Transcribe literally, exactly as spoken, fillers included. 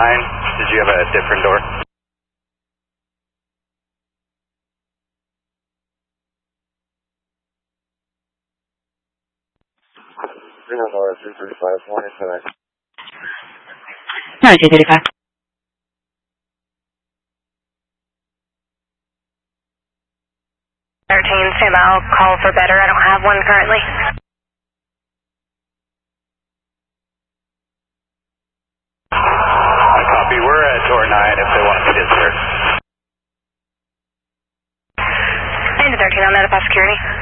nine, did you have a different door? Reno North, three thirty-five, morning tonight. No, two thirty-five. thirteen, stand by, I'll call for better. I don't have one currently. I copy, we're at door nine if they want to see it, sir. nine to thirteen, I'll notify security.